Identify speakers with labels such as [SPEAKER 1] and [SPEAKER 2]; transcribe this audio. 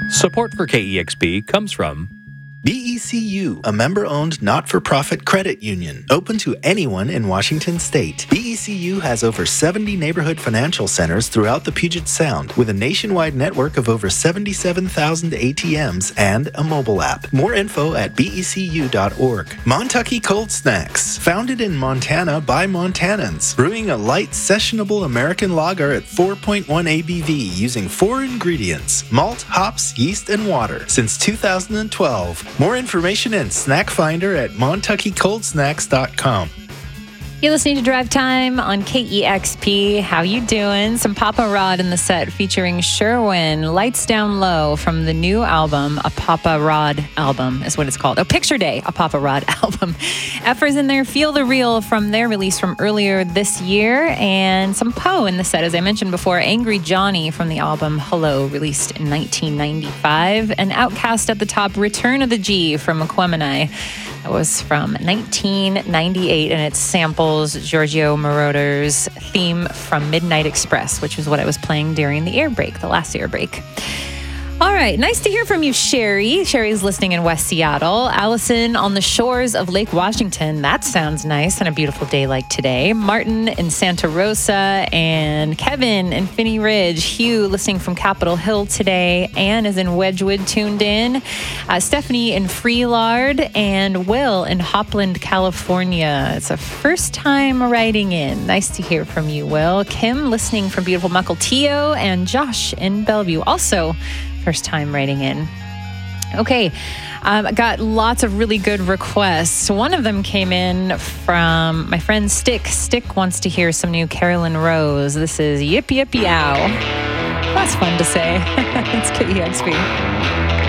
[SPEAKER 1] Support for KEXP comes from
[SPEAKER 2] BECU, a member-owned not-for-profit credit union, open to anyone in Washington state. BECU has over 70 neighborhood financial centers throughout the Puget Sound, with a nationwide network of over 77,000 ATMs and a mobile app. More info at becu.org. Montucky Cold Snacks, founded in Montana by Montanans, brewing a light, sessionable American lager at 4.1 ABV using 4 ingredients: malt, hops, yeast, and water. Since 2012. More information and Snack Finder at MontuckyColdSnacks.com.
[SPEAKER 3] You're listening to Drive Time on KEXP. How you doing? Some Papa Rod in the set featuring Sherwin, Lights Down Low from the new album, a Papa Rod album is what it's called. Oh, Picture Day, a Papa Rod album. Effer's in there, Feel the Real from their release from earlier this year, and some Poe in the set, as I mentioned before, Angry Johnny from the album Hello, released in 1995, and Outcast at the top, Return of the G from Aquemini. That was from 1998, and it samples Giorgio Moroder's theme from Midnight Express, which is what I was playing during the air break, the last air break. All right, nice to hear from you, Sherry. Sherry's listening in West Seattle. Allison on the shores of Lake Washington. That sounds nice on a beautiful day like today. Martin in Santa Rosa, and Kevin in Finney Ridge. Hugh listening from Capitol Hill today. Anne is in Wedgwood, tuned in. Stephanie in Freelard, and Will in Hopland, California. It's a first time writing in. Nice to hear from you, Will. Kim listening from beautiful Mukilteo, and Josh in Bellevue. Also, first time writing in. Okay, got lots of really good requests. One of them came in from my friend Stick. Stick wants to hear some new Carolyn Rose. This is Yip Yip Yow. That's fun to say. It's KEXP.